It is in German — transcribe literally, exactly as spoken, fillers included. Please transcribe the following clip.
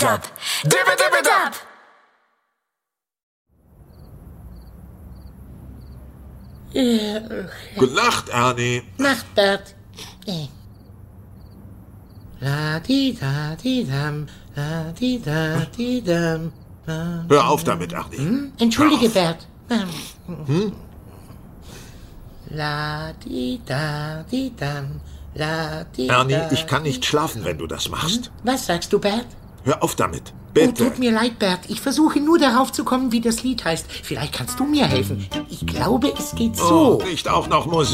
Dibbidi-Dab. Dibbidi-Dab. Gute Nacht, Ernie. Nacht, Bert. Äh. La-di-da-di-dam, la-di-da-di-dam. Hör auf damit, Ernie. Hm? Entschuldige, Hör auf. Bert. Hm? La-di-da-di-dam, la-di-da. Ernie, ich kann nicht schlafen, wenn du das machst. Was sagst du, Bert? Hör auf damit. Oh, Bitte. tut mir leid, Bert. Ich versuche nur darauf zu kommen, wie das Lied heißt. Vielleicht kannst du mir helfen. Ich glaube, es geht so. Oh, nicht auch noch Musik.